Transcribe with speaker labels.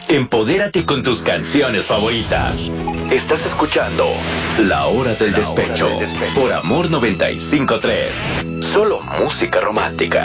Speaker 1: Empodérate con tus canciones favoritas. Estás escuchando La Hora del Despecho por Amor 95.3. Solo música romántica.